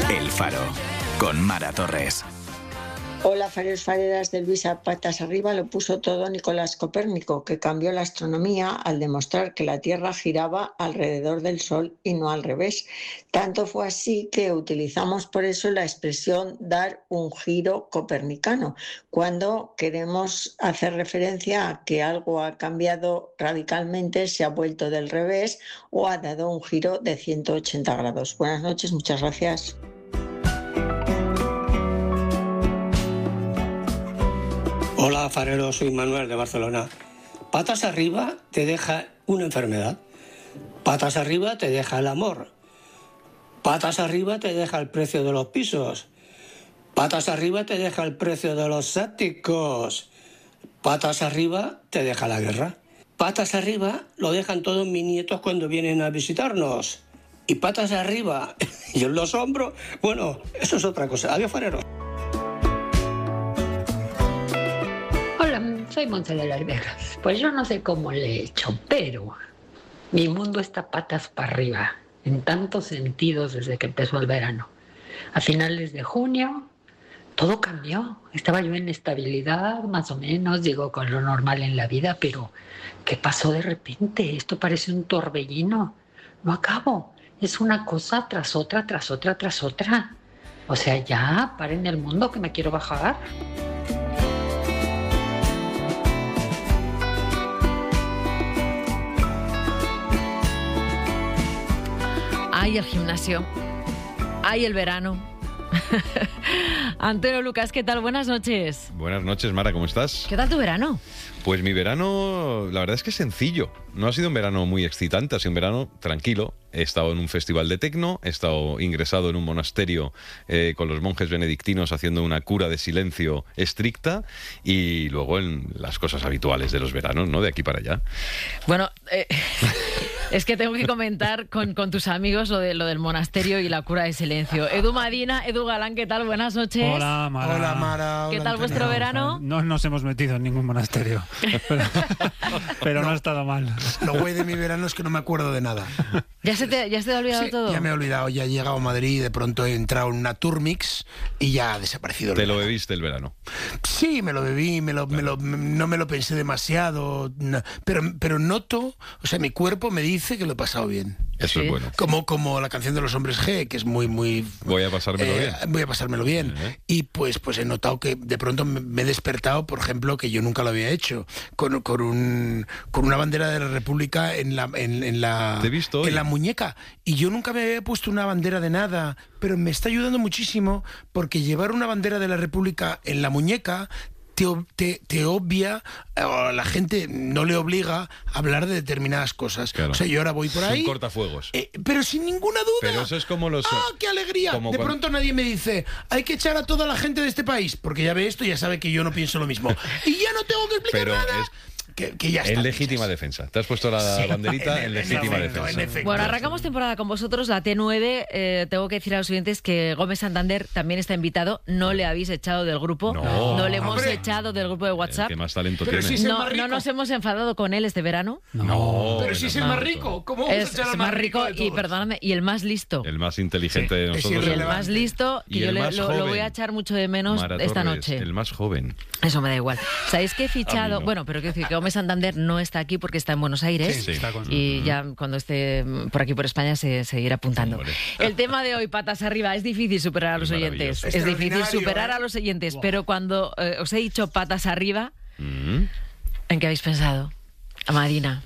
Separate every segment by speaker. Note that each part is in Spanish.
Speaker 1: El Faro, con Mara Torres.
Speaker 2: Hola, fareros, fareras del Luisa, patas arriba lo puso todo Nicolás Copérnico, que cambió la astronomía al demostrar que la Tierra giraba alrededor del Sol y no al revés. Tanto fue así que utilizamos por eso la expresión dar un giro copernicano, cuando queremos hacer referencia a que algo ha cambiado radicalmente, se ha vuelto del revés o ha dado un giro de 180 grados. Buenas noches, muchas gracias.
Speaker 3: Hola, farero, soy Manuel de Barcelona. Patas arriba te deja una enfermedad. Patas arriba te deja el amor. Patas arriba te deja el precio de los pisos. Patas arriba te deja el precio de los sépticos. Patas arriba te deja la guerra. Patas arriba lo dejan todos mis nietos cuando vienen a visitarnos. Y patas arriba y en los hombros, bueno, eso es otra cosa. Adiós, farero.
Speaker 4: Soy Monse de las Vegas. Pues yo no sé cómo le he hecho, pero mi mundo está patas para arriba, en tantos sentidos desde que empezó el verano. A finales de junio, todo cambió. Estaba yo en estabilidad, más o menos, digo, con lo normal en la vida, pero ¿qué pasó de repente? Esto parece un torbellino. No acabo. Es una cosa tras otra, tras otra, tras otra. O sea, ya, paren el mundo que me quiero bajar.
Speaker 5: Hay el gimnasio, hay el verano. Antonio Lucas, ¿qué tal? Buenas noches.
Speaker 6: Buenas noches, Mara, ¿cómo estás?
Speaker 5: ¿Qué tal tu verano?
Speaker 6: Pues mi verano, la verdad es que es sencillo. No ha sido un verano muy excitante, ha sido un verano tranquilo. He estado en un festival de tecno, he estado ingresado en un monasterio con los monjes benedictinos haciendo una cura de silencio estricta y luego en las cosas habituales de los veranos, ¿no? De aquí para allá.
Speaker 5: Bueno, es que tengo que comentar con tus amigos lo del monasterio y la cura de silencio. Edu Madina, Edu Galán, ¿qué tal? Buenas noches.
Speaker 7: Hola, Mara.
Speaker 8: Hola, Mara.
Speaker 5: ¿Qué
Speaker 8: Hola,
Speaker 5: tal
Speaker 8: Antonio.
Speaker 5: vuestro verano?
Speaker 7: No nos hemos metido en ningún monasterio, pero no ha estado mal.
Speaker 8: Lo güey de mi verano es que no me acuerdo de nada.
Speaker 5: ¿Ya se te ha olvidado todo?
Speaker 8: Ya me he olvidado, ya he llegado a Madrid y de pronto he entrado en una Turmix y ya ha desaparecido el
Speaker 6: ¿Te
Speaker 8: verano.
Speaker 6: lo bebiste el verano?
Speaker 8: Sí, me lo bebí, no me lo pensé demasiado, pero noto, o sea, mi cuerpo me dice que lo he pasado bien.
Speaker 6: Eso
Speaker 5: Sí.
Speaker 6: es bueno.
Speaker 8: Como la canción de los Hombres G, que es muy...
Speaker 6: Voy a pasármelo bien.
Speaker 8: Voy a pasármelo bien. Y pues he notado que de pronto me he despertado, por ejemplo, que yo nunca lo había hecho, con una bandera de la República en la
Speaker 6: Te he visto hoy.
Speaker 8: en la muñeca. Y yo nunca me había puesto una bandera de nada, pero me está ayudando muchísimo porque llevar una bandera de la República en la muñeca te obvia, o la gente no le obliga a hablar de determinadas cosas.
Speaker 6: Claro.
Speaker 8: O sea, yo ahora voy por ahí...
Speaker 6: Es un cortafuegos.
Speaker 8: pero sin ninguna duda.
Speaker 6: Pero eso es como los...
Speaker 8: ¡Ah, qué alegría!
Speaker 6: como
Speaker 8: De
Speaker 6: cuando-
Speaker 8: pronto nadie me dice, hay que echar a toda la gente de este país, porque ya ve esto y ya sabe que yo no pienso lo mismo. Y ya no tengo que explicar
Speaker 6: Pero
Speaker 8: nada.
Speaker 6: es-
Speaker 8: Que ya está.
Speaker 6: En legítima defensa. Te has puesto la
Speaker 8: Sí.
Speaker 6: banderita en legítima
Speaker 8: efecto,
Speaker 6: defensa.
Speaker 8: en efecto.
Speaker 5: Bueno, arrancamos temporada con vosotros, la T9. Tengo que decir a los oyentes que Gómez Santander también está invitado. No le habéis echado del grupo.
Speaker 6: No.
Speaker 5: le hemos
Speaker 8: Hombre.
Speaker 5: echado del grupo de
Speaker 6: El
Speaker 5: WhatsApp.
Speaker 6: que más talento
Speaker 8: Pero
Speaker 6: tiene.
Speaker 8: si es el
Speaker 5: No,
Speaker 8: más rico.
Speaker 5: no nos hemos enfadado con él este verano.
Speaker 6: No.
Speaker 8: Pero si es el
Speaker 6: no,
Speaker 8: más
Speaker 6: no.
Speaker 8: rico, ¿cómo vamos a
Speaker 5: Es
Speaker 8: echar al
Speaker 5: más rico
Speaker 8: de
Speaker 5: y,
Speaker 8: todos?
Speaker 5: perdóname, y el más listo.
Speaker 6: El más inteligente
Speaker 8: Sí,
Speaker 6: de
Speaker 8: es
Speaker 6: nosotros.
Speaker 5: Y el
Speaker 8: irrelevante.
Speaker 5: más listo, que
Speaker 6: Y
Speaker 5: yo
Speaker 6: el más
Speaker 5: lo voy
Speaker 6: joven.
Speaker 5: a echar mucho de menos
Speaker 6: Mara
Speaker 5: esta
Speaker 6: Torres,
Speaker 5: noche.
Speaker 6: el más joven.
Speaker 5: Eso me da igual. ¿Sabéis que he fichado?
Speaker 6: A mí no.
Speaker 5: Bueno, pero quiero decir que Gómez Santander no está aquí porque está en Buenos Aires.
Speaker 6: Sí.
Speaker 7: Está con-
Speaker 5: Y ya cuando esté por aquí por España se irá apuntando.
Speaker 6: Hombre.
Speaker 5: El tema de hoy, patas arriba, es difícil superar a los oyentes.
Speaker 6: Maravilloso.
Speaker 5: Es difícil
Speaker 8: Extraordinario,
Speaker 5: superar a los oyentes,
Speaker 8: Wow.
Speaker 5: pero cuando os he dicho patas arriba,
Speaker 6: Mm.
Speaker 5: ¿en qué habéis pensado? Amadina.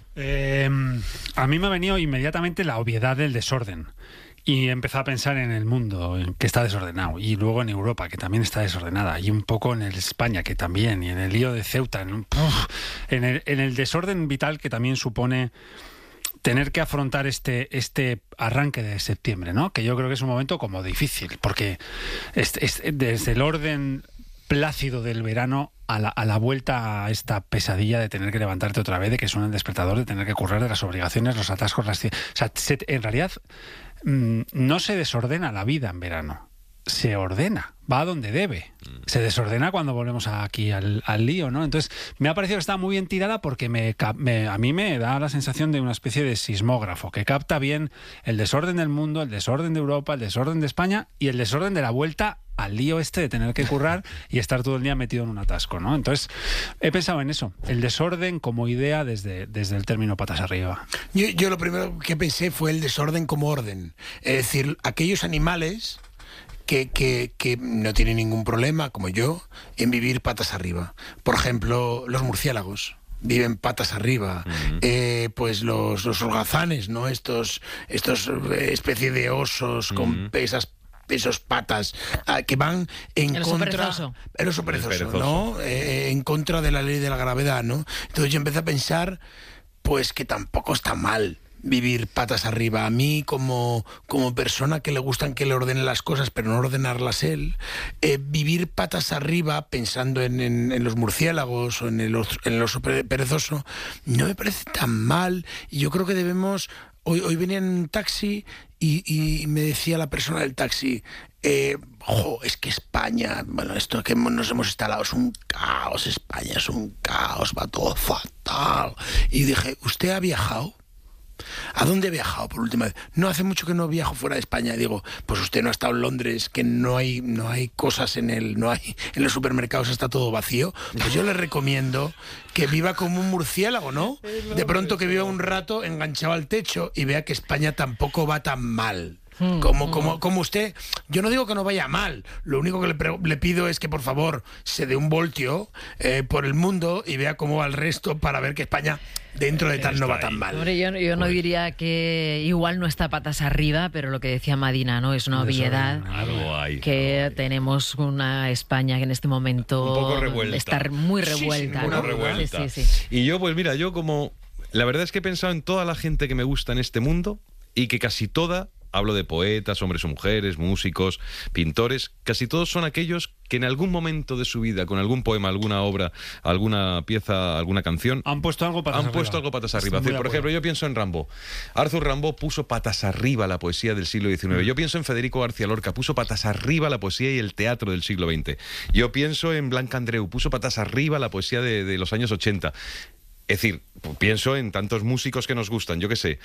Speaker 7: A mí me ha venido inmediatamente la obviedad del desorden. Y he empezado a pensar en el mundo, en que está desordenado, y luego en Europa, que también está desordenada, y un poco en el España, que también, y en el lío de Ceuta, en el desorden vital que también supone tener que afrontar este arranque de septiembre, ¿no? Que yo creo que es un momento como difícil, porque desde el orden plácido del verano a la vuelta a esta pesadilla de tener que levantarte otra vez, de que suena el despertador, de tener que currar, de las obligaciones, los atascos, en realidad no se desordena la vida en verano. se ordena, va a donde debe. Se desordena cuando volvemos aquí al lío, ¿no? Entonces, me ha parecido que está muy bien tirada porque a mí me da la sensación de una especie de sismógrafo que capta bien el desorden del mundo, el desorden de Europa, el desorden de España y el desorden de la vuelta al lío de tener que currar y estar todo el día metido en un atasco, ¿no? Entonces, he pensado en eso, el desorden como idea desde el término patas arriba.
Speaker 8: Yo lo primero que pensé fue el desorden como orden. Es decir, aquellos animales que no tienen ningún problema, como yo, en vivir patas arriba. Por ejemplo, los murciélagos viven patas arriba. Pues los holgazanes, ¿no? Estos especie de osos con esos patas que van en contra... El oso perezoso, ¿no? En contra de la ley de la gravedad, ¿no? Entonces yo empecé a pensar, pues que tampoco está mal vivir patas arriba. A mí, como persona que le gustan que le ordenen las cosas, pero no ordenarlas él, vivir patas arriba, pensando en los murciélagos o en el oso perezoso, no me parece tan mal. Y yo creo que debemos... Hoy venía en un taxi y me decía la persona del taxi, es que España, bueno, esto que nos hemos instalado es un caos, España es un caos, va todo fatal. Y dije, ¿usted ha viajado? ¿A dónde he viajado por última vez? No, hace mucho que no viajo fuera de España. Digo, pues usted no ha estado en Londres, que no hay cosas en los supermercados, está todo vacío. Pues yo le recomiendo que viva como un murciélago, ¿no? De pronto que viva un rato enganchado al techo y vea que España tampoco va tan mal. Como usted, yo no digo que no vaya mal, lo único que le pido es que por favor se dé un voltio por el mundo y vea cómo va el resto para ver que España dentro de tal no va tan mal.
Speaker 5: Hombre, yo no diría que igual no está patas arriba, pero lo que decía Madina, ¿no? Es una obviedad que tenemos una España que en este momento
Speaker 6: un poco revuelta.
Speaker 5: Está muy revuelta,
Speaker 6: sí,
Speaker 5: ¿no?
Speaker 6: Revuelta.
Speaker 5: Sí.
Speaker 6: Y yo, pues mira, la verdad es que he pensado en toda la gente que me gusta en este mundo y que casi toda, hablo de poetas, hombres o mujeres, músicos, pintores, casi todos son aquellos que en algún momento de su vida, con algún poema, alguna obra, alguna pieza, alguna canción,
Speaker 7: han puesto algo patas arriba.
Speaker 6: Por ejemplo, yo pienso en Rimbaud. Arthur Rimbaud puso patas arriba la poesía del siglo XIX. Yo pienso en Federico García Lorca, puso patas arriba la poesía y el teatro del siglo XX. Yo pienso en Blanca Andreu, puso patas arriba la poesía de los años 80. Es decir, pienso en tantos músicos que nos gustan, yo qué sé.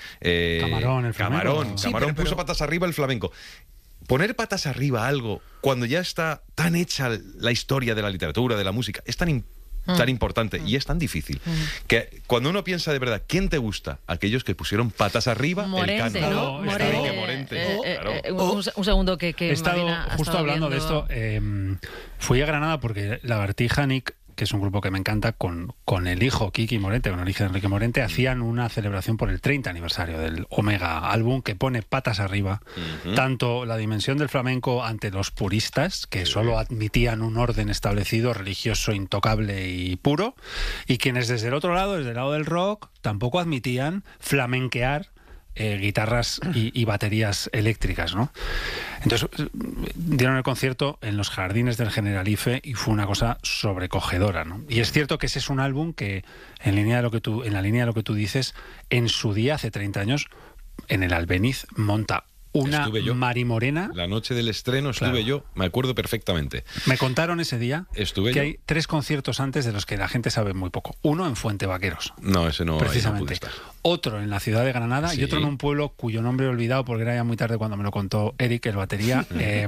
Speaker 6: Camarón puso patas arriba el flamenco. Poner patas arriba algo cuando ya está tan hecha la historia de la literatura, de la música, es tan importante y es tan difícil que cuando uno piensa de verdad, ¿quién te gusta? Aquellos que pusieron patas arriba
Speaker 5: Morente,
Speaker 6: el canon.
Speaker 5: ¿no?
Speaker 6: Morente.
Speaker 5: Un segundo que
Speaker 7: he estado
Speaker 5: Marina
Speaker 7: justo hablando de esto. Fui a Granada porque Lagartija, Nick, que es un grupo que me encanta, con el hijo Kiki Morente, con el hijo de Enrique Morente, hacían una celebración por el 30 aniversario del Omega álbum que pone patas arriba tanto la dimensión del flamenco ante los puristas, que solo admitían un orden establecido, religioso, intocable y puro, y quienes desde el otro lado, desde el lado del rock, tampoco admitían flamenquear guitarras y baterías eléctricas, ¿no? Entonces dieron el concierto en los jardines del Generalife y fue una cosa sobrecogedora, ¿no? Y es cierto que ese es un álbum que, en la línea de lo que tú dices, en su día, hace 30 años, en el Albéniz monta una Marimorena.
Speaker 6: La noche del estreno estuve yo, me acuerdo perfectamente.
Speaker 7: Me contaron ese día hay 3 conciertos antes de los que la gente sabe muy poco. Uno en Fuente Vaqueros.
Speaker 6: No, ese no.
Speaker 7: Precisamente. Otro en la ciudad de Granada y otro en un pueblo cuyo nombre he olvidado porque era ya muy tarde cuando me lo contó Eric, el batería,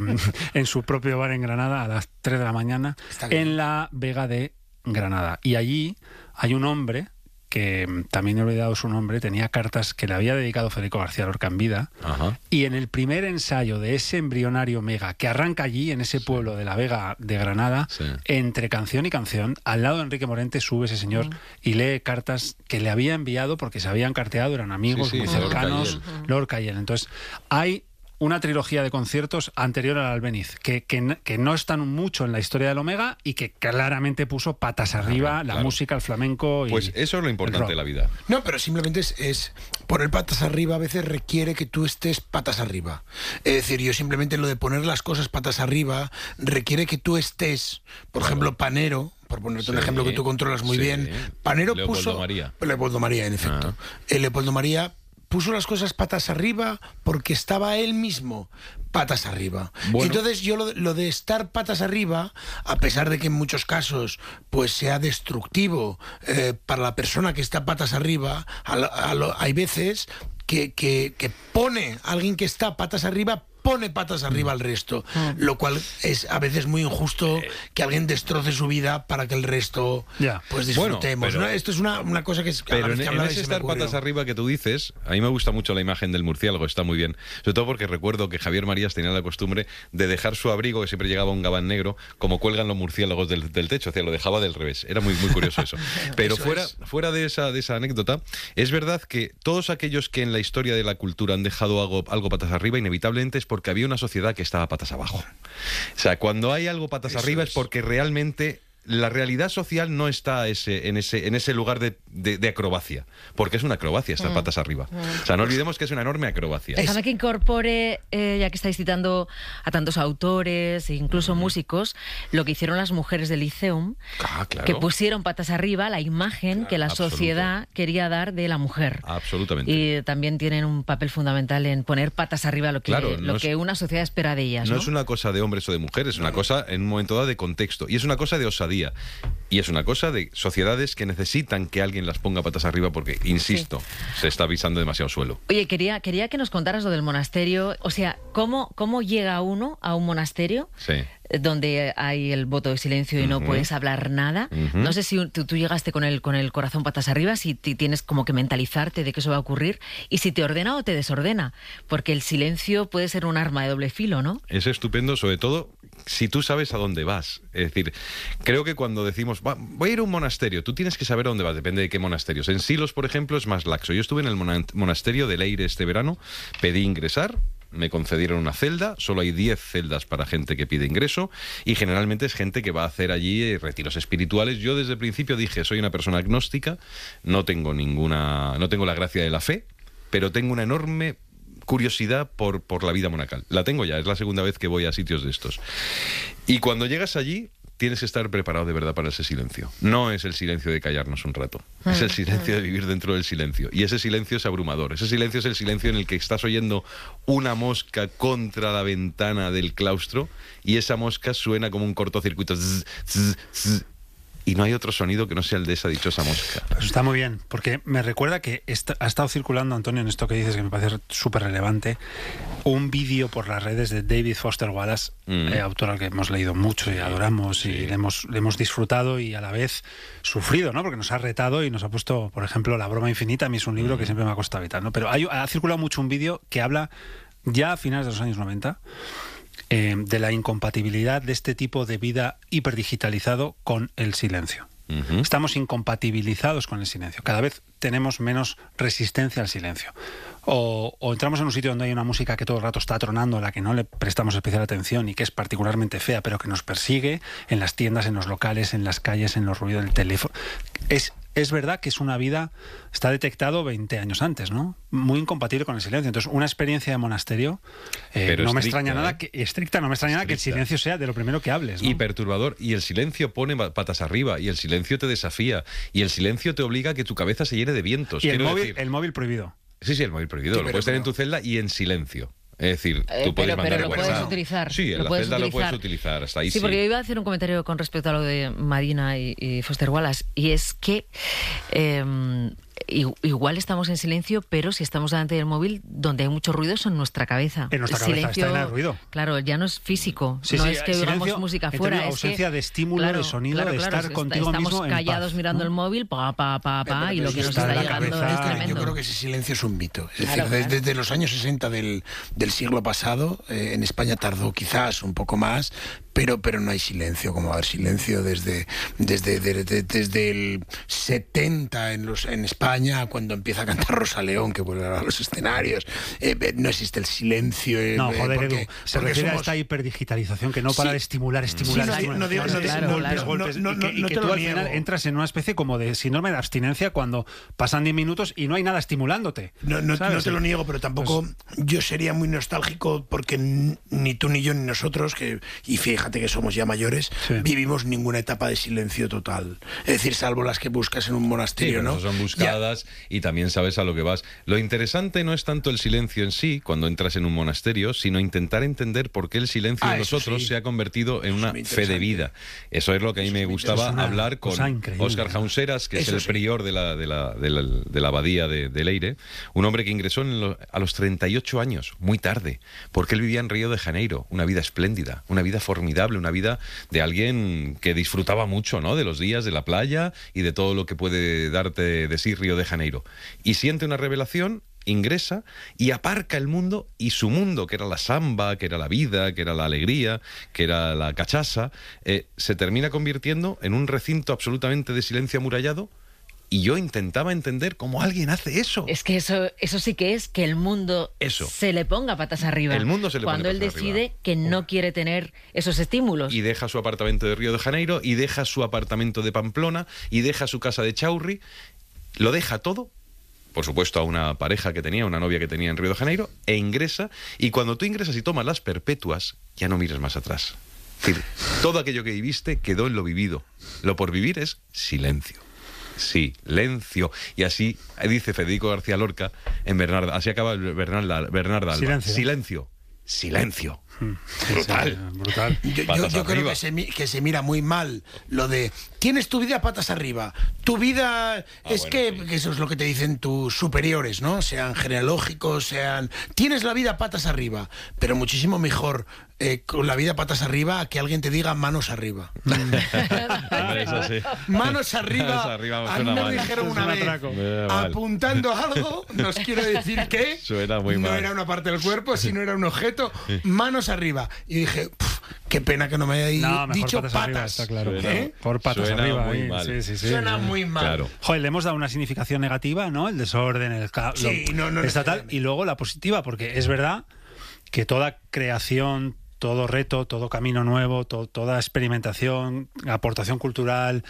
Speaker 7: en su propio bar en Granada a las 3 de la mañana, en la Vega de Granada. Y allí hay un hombre que también he olvidado su nombre, tenía cartas que le había dedicado Federico García Lorca en vida. Y en el primer ensayo de ese embrionario Mega, que arranca allí, en ese pueblo de la Vega de Granada, entre canción y canción, al lado de Enrique Morente sube ese señor y lee cartas que le había enviado porque se habían carteado, eran amigos muy cercanos, Lorca y él. Entonces, hay una trilogía de conciertos anterior al Albéniz, que no están mucho en la historia del Omega y que claramente puso patas arriba la música, el flamenco y
Speaker 6: pues eso es lo importante de la vida.
Speaker 8: No, pero simplemente es poner patas arriba a veces requiere que tú estés patas arriba. Es decir, yo simplemente lo de poner las cosas patas arriba requiere que tú estés, por ejemplo, Panero, por ponerte un ejemplo que tú controlas muy bien. Panero
Speaker 6: Leopoldo
Speaker 8: puso...
Speaker 6: María.
Speaker 8: Leopoldo María, en efecto. Leopoldo María puso las cosas patas arriba porque estaba él mismo patas arriba.
Speaker 6: Bueno.
Speaker 8: Entonces yo lo de estar patas arriba, a pesar de que en muchos casos pues sea destructivo para la persona que está patas arriba, hay veces que pone a alguien que está patas arriba, pone patas arriba al resto, lo cual es a veces muy injusto que alguien destroce su vida para que el resto pues disfrutemos.
Speaker 6: Bueno, pero,
Speaker 8: esto es una cosa que es...
Speaker 6: Pero en ese estar patas arriba que tú dices, a mí me gusta mucho la imagen del murciélago, está muy bien. Sobre todo porque recuerdo que Javier Marías tenía la costumbre de dejar su abrigo, que siempre llegaba un gabán negro, como cuelgan los murciélagos del techo, o sea, lo dejaba del revés. Era muy, muy curioso eso. Pero fuera de esa anécdota, es verdad que todos aquellos que en la historia de la cultura han dejado algo patas arriba, inevitablemente es porque había una sociedad que estaba patas abajo. O sea, cuando hay algo patas arriba es porque realmente la realidad social no está en ese lugar de acrobacia, porque es una acrobacia estar patas arriba. O sea, no olvidemos que es una enorme acrobacia.
Speaker 5: Déjame que incorpore, ya que estáis citando a tantos autores e incluso músicos, lo que hicieron las mujeres del Liceum,
Speaker 6: claro.
Speaker 5: que pusieron patas arriba la imagen que la sociedad quería dar de la mujer.
Speaker 6: Absolutamente.
Speaker 5: Y también tienen un papel fundamental en poner patas arriba lo que una sociedad espera de ellas.
Speaker 6: No es una cosa de hombres o de mujeres, es una cosa en un momento dado de contexto. Y es una cosa de osadía. Y es una cosa de sociedades que necesitan que alguien las ponga patas arriba porque, insisto, se está pisando demasiado suelo.
Speaker 5: Oye, quería que nos contaras lo del monasterio. O sea, ¿cómo llega uno a un monasterio?
Speaker 6: Sí.
Speaker 5: Donde hay el voto de silencio y no puedes hablar nada. No sé si tú llegaste con el corazón patas arriba, si tienes como que mentalizarte de que eso va a ocurrir y si te ordena o te desordena, porque el silencio puede ser un arma de doble filo, ¿no?
Speaker 6: Es estupendo, sobre todo si tú sabes a dónde vas. Es decir, creo que cuando decimos voy a ir a un monasterio, tú tienes que saber a dónde vas, depende de qué monasterios. En Silos, por ejemplo, es más laxo. Yo estuve en el monasterio de Leire este verano, pedí ingresar, me concedieron una celda, solo hay 10 celdas para gente que pide ingreso y generalmente es gente que va a hacer allí retiros espirituales. Yo desde el principio dije, soy una persona agnóstica, no tengo la gracia de la fe, pero tengo una enorme curiosidad por la vida monacal. La tengo ya, es la segunda vez que voy a sitios de estos. Y cuando llegas allí, tienes que estar preparado de verdad para ese silencio. No es el silencio de callarnos un rato, es el silencio de vivir dentro del silencio. Y ese silencio es abrumador. Ese silencio es el silencio en el que estás oyendo una mosca contra la ventana del claustro y esa mosca suena como un cortocircuito. Zzz, zzz, zzz, y no hay otro sonido que no sea el de esa dichosa mosca.
Speaker 7: Pues está muy bien, porque me recuerda que ha estado circulando, Antonio, en esto que dices, que me parece súper relevante, un vídeo por las redes de David Foster Wallace, autor al que hemos leído mucho y adoramos, y le hemos disfrutado y a la vez sufrido, ¿no? Porque nos ha retado y nos ha puesto, por ejemplo, La broma infinita. A mí es un libro que siempre me ha costado evitar, ¿no? Pero ha circulado mucho un vídeo que habla, ya a finales de los años 90, de la incompatibilidad de este tipo de vida hiperdigitalizado con el silencio. Estamos incompatibilizados con el silencio. Cada vez tenemos menos resistencia al silencio. O entramos en un sitio donde hay una música que todo el rato está tronando, a la que no le prestamos especial atención y que es particularmente fea, pero que nos persigue en las tiendas, en los locales, en las calles, en los ruidos del teléfono. Es verdad que es una vida, está detectado 20 años antes, ¿no? Muy incompatible con el silencio. Entonces, una experiencia de monasterio no me extraña nada que estricta, no me extraña nada que el silencio sea de lo primero que hables, ¿no?
Speaker 6: Y perturbador. Y el silencio pone patas arriba, y el silencio te desafía, y el silencio te obliga a que tu cabeza se llene de vientos.
Speaker 7: Y el móvil prohibido.
Speaker 6: Sí, el móvil prohibido. Sí, lo puedes tener en tu celda y en silencio. Es decir, tú puedes mandar
Speaker 5: pero lo puedes utilizar.
Speaker 6: Sí, en la celda lo puedes utilizar, hasta ahí sí.
Speaker 5: Sí, porque yo iba a hacer un comentario con respecto a lo de Madina y Foster Wallace, y es que igual estamos en silencio, pero si estamos delante del móvil, donde hay mucho ruido es en nuestra cabeza.
Speaker 7: En nuestra cabeza
Speaker 5: silencio,
Speaker 7: está en el ruido.
Speaker 5: Claro, ya no es físico, no es que oigamos música fuera.
Speaker 7: Es ausencia de estímulo, de sonido, de estar contigo mismo
Speaker 5: estamos callados mirando el móvil, y lo que nos está llegando es tremendo.
Speaker 8: Yo creo que ese silencio es un mito. Es decir, desde los años 60 del siglo pasado, en España tardó quizás un poco más, pero no hay silencio, como va a haber silencio desde el 70 en España, cuando empieza a cantar Rosa León, que vuelve a los escenarios. No existe el silencio.
Speaker 7: No, joder, Edu, se refiere a esta hiperdigitalización que no para de estimular.
Speaker 8: No digo
Speaker 7: golpes, y que tú al final entras en una especie como de síndrome de abstinencia cuando pasan 10 minutos y no hay nada estimulándote.
Speaker 8: No te lo niego, pero tampoco yo sería muy nostálgico porque ni tú ni yo ni nosotros, y fíjate que somos ya mayores, vivimos ninguna etapa de silencio total. Es decir, salvo las que buscas en un monasterio, ¿no?
Speaker 6: Son buscadas y también sabes a lo que vas. Lo interesante no es tanto el silencio en sí, cuando entras en un monasterio, sino intentar entender por qué el silencio de nosotros se ha convertido en una fe de vida. Eso es lo que a mí me gustaba hablar con Óscar Jaunseras, que es el prior de la abadía de Leire, un hombre que ingresó a los 38 años, muy tarde, porque él vivía en Río de Janeiro, una vida espléndida, una vida formidable, una vida de alguien que disfrutaba mucho, ¿no?, de los días, de la playa y de todo lo que puede darte de sí Río de Janeiro. Y siente una revelación, ingresa y aparca el mundo, y su mundo, que era la samba, que era la vida, que era la alegría, que era la cachaza, se termina convirtiendo en un recinto absolutamente de silencio amurallado. Y yo intentaba entender cómo alguien hace eso.
Speaker 5: Es que eso sí que es que el mundo se le ponga patas arriba.
Speaker 6: El mundo se le
Speaker 5: cuando
Speaker 6: pone
Speaker 5: él
Speaker 6: patas
Speaker 5: decide
Speaker 6: arriba.
Speaker 5: Que no quiere tener esos estímulos.
Speaker 6: Y deja su apartamento de Río de Janeiro, y deja su apartamento de Pamplona, y deja su casa de Chaurri. Lo deja todo, por supuesto, a una pareja que tenía, una novia que tenía en Río de Janeiro, e ingresa. Y cuando tú ingresas y tomas las perpetuas, ya no mires más atrás. Es decir, todo aquello que viviste quedó en lo vivido. Lo por vivir es silencio. Silencio. Y así dice Federico García Lorca en Bernarda. Así acaba Bernarda Alba. Silencio. Brutal.
Speaker 8: Brutal. Yo creo que se mira muy mal lo de tienes tu vida patas arriba. Tu vida que eso es lo que te dicen tus superiores, ¿no? Sean genealógicos, tienes la vida patas arriba, pero muchísimo mejor con la vida patas arriba a que alguien te diga manos arriba. Manos arriba. A mí me dijeron una vez, apuntando algo, nos quiero decir que no era una parte del cuerpo, sino era un objeto. Manos arriba. Y dije, qué pena que no me haya dicho patas.
Speaker 7: Arriba, está claro. Por patas
Speaker 6: suena
Speaker 7: arriba.
Speaker 6: Muy mal.
Speaker 7: Sí.
Speaker 8: Suena muy mal.
Speaker 6: Claro.
Speaker 7: Joder, le hemos dado una significación negativa, ¿no? El desorden, el caos. Estatal. Y luego la positiva, porque es verdad que toda creación, todo reto, todo camino nuevo, toda experimentación, aportación cultural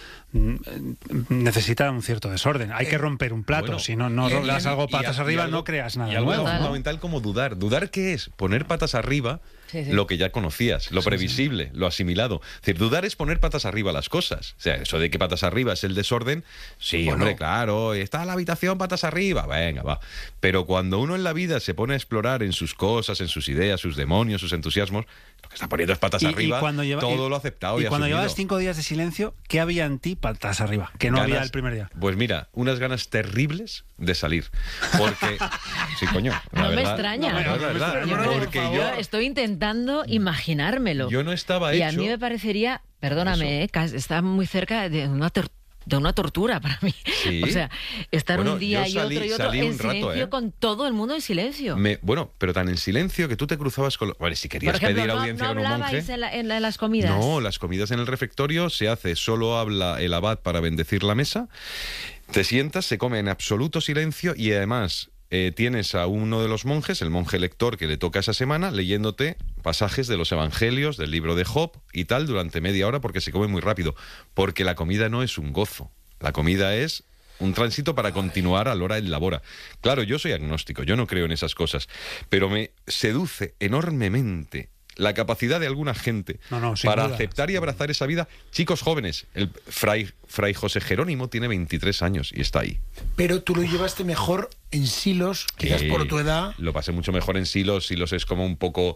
Speaker 7: necesita un cierto desorden. Hay que romper un plato, si no das algo patas arriba, no creas nada.
Speaker 6: Y algo
Speaker 7: nuevo,
Speaker 6: fundamental como dudar. ¿Dudar qué es? Poner patas arriba lo que ya conocías, lo previsible, lo asimilado. Es decir, dudar es poner patas arriba las cosas. O sea, eso de que patas arriba es el desorden, hombre, claro, está la habitación patas arriba, venga, va. Pero cuando uno en la vida se pone a explorar en sus cosas, en sus ideas, sus demonios, sus entusiasmos, lo que está poniendo es patas arriba, todo lo aceptado y
Speaker 7: cuando
Speaker 6: asumido.
Speaker 7: llevas 5 días de silencio, ¿qué había en ti patas arriba? Que no había el primer día.
Speaker 6: Pues mira, unas ganas terribles de salir. Porque... sí, coño.
Speaker 5: No me extraña.
Speaker 6: No, es verdad. Porque yo
Speaker 5: estoy intentando imaginármelo.
Speaker 6: Yo no estaba
Speaker 5: y
Speaker 6: hecho.
Speaker 5: a mí me parecería, perdóname, está muy cerca de una tortura para mí.
Speaker 6: ¿Sí?
Speaker 5: O sea, estar un día y otro en silencio
Speaker 6: rato,
Speaker 5: con todo el mundo en silencio.
Speaker 6: Pero tan en silencio que tú te cruzabas con... Bueno, si querías
Speaker 5: Por ejemplo,
Speaker 6: pedir audiencia con un monje...
Speaker 5: ¿No hablabais en las comidas?
Speaker 6: No, las comidas en el refectorio se hace, solo habla el abad para bendecir la mesa, te sientas, se come en absoluto silencio y además... tienes a uno de los monjes, el monje lector que le toca esa semana, leyéndote pasajes de los evangelios, del libro de Job y tal, durante media hora, porque se come muy rápido. Porque la comida no es un gozo. La comida es un tránsito para continuar a l'hora el labora. Claro, yo soy agnóstico, yo no creo en esas cosas, pero me seduce enormemente la capacidad de alguna gente para aceptar y abrazar esa vida. Chicos jóvenes, el fray José Jerónimo tiene 23 años y está ahí.
Speaker 8: Pero tú lo llevaste mejor en Silos, quizás por tu edad.
Speaker 6: Lo pasé mucho mejor en Silos. Silos es como un poco...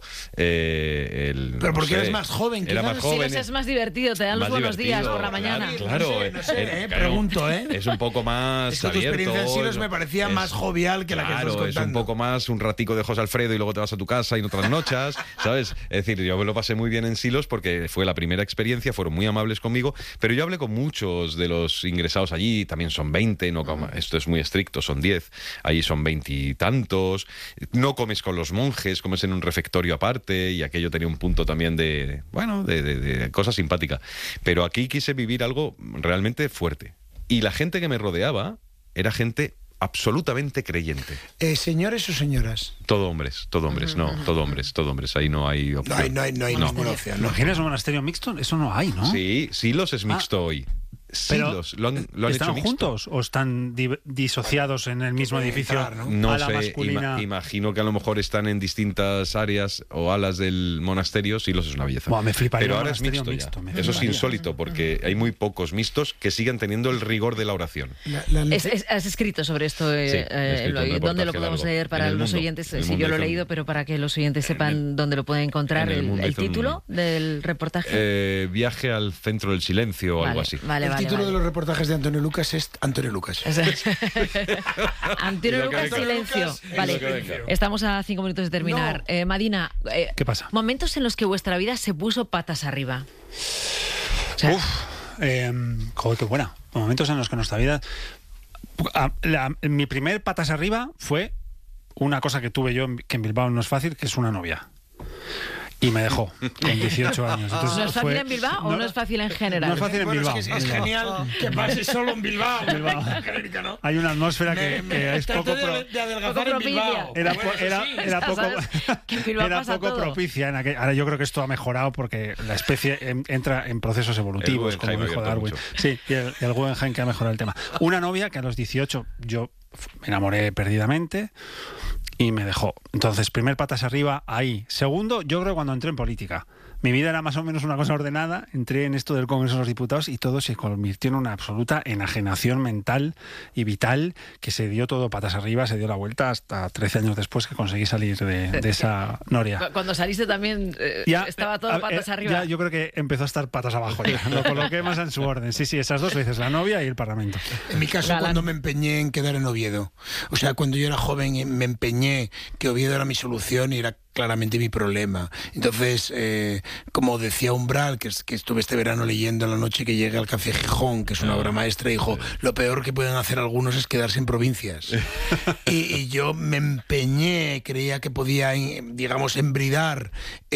Speaker 8: pero porque eres más joven.
Speaker 6: Era más joven.
Speaker 5: Silos es más divertido, te dan los buenos días por la mañana.
Speaker 6: Claro,
Speaker 8: no sé, pregunto,
Speaker 6: Es un poco más
Speaker 8: es que tu experiencia en Silos me parecía más jovial que la que estás contando.
Speaker 6: Es un poco más un ratico de José Alfredo y luego te vas a tu casa y no otras noches, ¿sabes? Es decir, yo me lo pasé muy bien en Silos porque fue la primera experiencia, fueron muy amables conmigo, pero yo hablé con muchos de los ingresados allí, también son 20, no como, esto es muy estricto, son 10, allí son 20 y tantos, no comes con los monjes, comes en un refectorio aparte y aquello tenía un punto también de cosa simpática, pero aquí quise vivir algo realmente fuerte y la gente que me rodeaba era gente absolutamente creyente.
Speaker 8: ¿Señores o señoras?
Speaker 6: Todo hombres, todo hombres, ahí no hay opción.
Speaker 8: No hay ninguna opción.
Speaker 7: ¿Imaginas un monasterio mixto? Eso no hay, ¿no?
Speaker 6: Sí, Silos es mixto hoy. Sí,
Speaker 7: Pero,
Speaker 6: lo han
Speaker 7: ¿están
Speaker 6: hecho mixto.
Speaker 7: juntos o están disociados en el mismo edificio?
Speaker 6: No
Speaker 7: a la
Speaker 6: sé,
Speaker 7: masculina?
Speaker 6: imagino que a lo mejor están en distintas áreas o alas del monasterio, sí, los es una belleza.
Speaker 7: Buah, me fliparía
Speaker 6: Pero
Speaker 7: un
Speaker 6: ahora es
Speaker 7: monasterio
Speaker 6: mixto,
Speaker 7: mixto,
Speaker 6: ya.
Speaker 7: me
Speaker 6: Eso es
Speaker 7: fliparía.
Speaker 6: insólito, porque hay muy pocos mixtos que sigan teniendo el rigor de la oración.
Speaker 5: Has escrito sobre esto,
Speaker 6: Sí, he escrito un
Speaker 5: ¿dónde lo
Speaker 6: reportaje
Speaker 5: podemos
Speaker 6: largo.
Speaker 5: leer para
Speaker 6: En El
Speaker 5: los
Speaker 6: Mundo.
Speaker 5: oyentes?
Speaker 6: En El
Speaker 5: Sí,
Speaker 6: Mundo
Speaker 5: yo lo he
Speaker 6: hizo un-
Speaker 5: leído, pero para que los oyentes sepan dónde lo pueden encontrar,
Speaker 6: en El Mundo
Speaker 5: el
Speaker 6: hizo un-
Speaker 5: título del reportaje.
Speaker 6: Viaje al centro del silencio o algo así.
Speaker 5: Vale,
Speaker 8: El título de los reportajes de Antonio Lucas es Antonio Lucas.
Speaker 5: Antonio
Speaker 6: Y lo que
Speaker 5: Lucas,
Speaker 6: venga.
Speaker 5: silencio.
Speaker 6: Y
Speaker 5: Vale,
Speaker 6: lo que venga.
Speaker 5: estamos a 5 minutos de terminar. Madina,
Speaker 7: ¿Qué pasa?
Speaker 5: momentos en los que vuestra vida se puso patas arriba. O sea,
Speaker 7: Joder, qué buena. Momentos en los que nuestra vida... mi primer patas arriba fue una cosa que tuve yo, que en Bilbao no es fácil, que es una novia. Y me dejó con 18 años. Entonces
Speaker 5: ¿no es fácil en Bilbao o no es fácil en general?
Speaker 7: No es fácil en
Speaker 8: Bueno,
Speaker 7: Bilbao.
Speaker 8: es que es genial que pase solo en Bilbao. ¿No?
Speaker 7: Hay una atmósfera que es
Speaker 8: trato
Speaker 7: poco...
Speaker 8: de adelgazar
Speaker 5: poco
Speaker 8: en Bilbao.
Speaker 7: Era,
Speaker 8: Bueno, eso sí.
Speaker 7: era poco,
Speaker 5: ¿Sabes? Que en Bilbao
Speaker 7: era
Speaker 5: pasa
Speaker 7: poco
Speaker 5: todo.
Speaker 7: propicia en aquel. Ahora yo creo que esto ha mejorado porque la especie entra en procesos evolutivos,
Speaker 6: El
Speaker 7: como
Speaker 6: Guggenheim
Speaker 7: dijo
Speaker 6: ha abierto
Speaker 7: Darwin.
Speaker 6: mucho.
Speaker 7: Sí, y el Guggenheim que ha mejorado el tema. Una novia que a los 18 yo me enamoré perdidamente y me dejó. Entonces, primer patas arriba, ahí. Segundo, yo creo cuando entré en política. Mi vida era más o menos una cosa ordenada, entré en esto del Congreso de los Diputados y todo se convirtió en una absoluta enajenación mental y vital, que se dio todo patas arriba, se dio la vuelta hasta 13 años después que conseguí salir de esa noria.
Speaker 5: Cuando saliste también estaba todo patas arriba.
Speaker 7: Ya, yo creo que empezó a estar patas abajo. Ya. Lo coloqué más en su orden. Sí, esas dos veces, la novia y el Parlamento.
Speaker 8: En mi caso,
Speaker 5: Galán.
Speaker 8: cuando me empeñé en quedar en Oviedo. O sea, cuando yo era joven me empeñé que Oviedo era mi solución y era claramente mi problema. Entonces, como decía Umbral, que estuve este verano leyendo en la noche que llegué al Café Gijón, que es una obra maestra, dijo, lo peor que pueden hacer algunos es quedarse en provincias. y yo me empeñé, creía que podía, digamos, embridar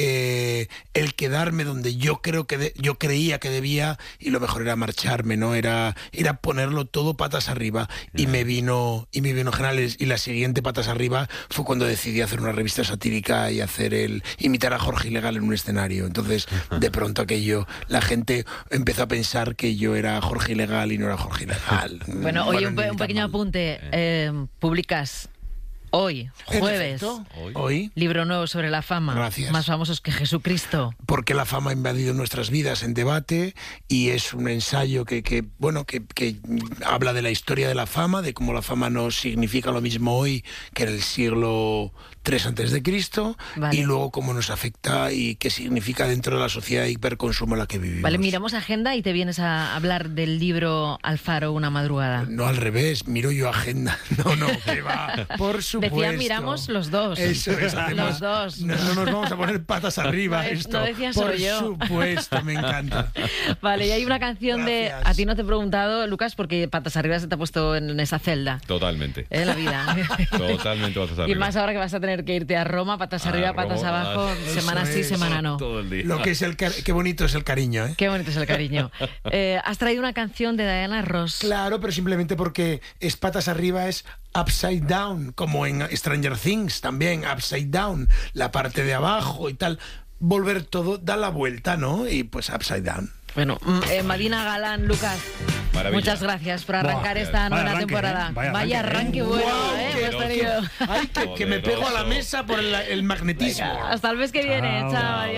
Speaker 8: el quedarme donde yo creía que debía, y lo mejor era marcharme, ¿no? Era ponerlo todo patas arriba, y me vino genial. Y la siguiente patas arriba fue cuando decidí hacer una revista satírica y imitar a Jorge Ilegal en un escenario. Entonces, de pronto aquello, la gente empezó a pensar que yo era Jorge Ilegal y no era Jorge Ilegal.
Speaker 5: Bueno, oye,
Speaker 8: ni
Speaker 5: un
Speaker 8: tan
Speaker 5: pequeño
Speaker 8: mal.
Speaker 5: apunte. Publicas hoy,
Speaker 8: En
Speaker 5: jueves,
Speaker 8: efecto, hoy,
Speaker 5: libro nuevo sobre la fama.
Speaker 8: Gracias.
Speaker 5: Más famosos que Jesucristo.
Speaker 8: porque la fama ha invadido nuestras vidas en debate, y es un ensayo que habla de la historia de la fama, de cómo la fama no significa lo mismo hoy que en el siglo III antes de Cristo,
Speaker 5: Vale.
Speaker 8: y luego cómo nos afecta y qué significa dentro de la sociedad de hiperconsumo en la que vivimos.
Speaker 5: Vale, miramos agenda y te vienes a hablar del libro Alfaro una madrugada.
Speaker 8: No, al revés, miro yo agenda. No, que va. Por supuesto.
Speaker 5: Decía, miramos los dos.
Speaker 8: Eso es,
Speaker 5: Los
Speaker 8: además,
Speaker 5: dos.
Speaker 8: No nos vamos a poner patas arriba.
Speaker 5: No,
Speaker 8: Esto.
Speaker 5: no decía
Speaker 8: Por
Speaker 5: solo yo.
Speaker 8: supuesto, me encanta.
Speaker 5: Vale, y hay una canción
Speaker 8: Gracias.
Speaker 5: de... A ti no te he preguntado, Lucas, porque patas arriba se te ha puesto en esa celda.
Speaker 6: Totalmente.
Speaker 5: La vida.
Speaker 6: Totalmente patas arriba.
Speaker 5: Y más ahora que vas a tener que irte a Roma, patas arriba, patas
Speaker 6: Roma.
Speaker 5: abajo,
Speaker 8: Eso
Speaker 5: semana sí,
Speaker 8: es.
Speaker 5: semana no.
Speaker 6: Todo el día.
Speaker 8: Lo que es qué bonito es el cariño, ¿eh?
Speaker 5: Qué bonito es el cariño. Has traído una canción de Diana Ross.
Speaker 8: Claro, pero simplemente porque es patas arriba, es upside down, como en Stranger Things también, upside down, la parte de abajo y tal. Volver todo, da la vuelta, ¿no? Y pues upside down.
Speaker 5: Bueno, Madina Galán, Lucas,
Speaker 6: Maravilla.
Speaker 5: muchas gracias por arrancar
Speaker 7: Buah,
Speaker 5: esta
Speaker 7: vaya
Speaker 5: nueva
Speaker 7: arranque,
Speaker 5: temporada.
Speaker 7: vaya arranque,
Speaker 5: bueno,
Speaker 8: ¡Guau, qué-
Speaker 5: hemos tenido.
Speaker 8: Ay, que me pego a la mesa por el magnetismo.
Speaker 5: Hasta el mes que viene.
Speaker 7: Chao.
Speaker 5: Chao, adiós.